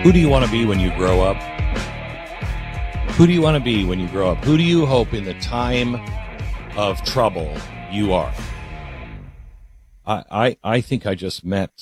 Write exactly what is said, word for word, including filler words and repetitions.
Who do you want to be when you grow up? Who do you want to be when you grow up? Who do you hope in the time of trouble you are? I, I, I think I just met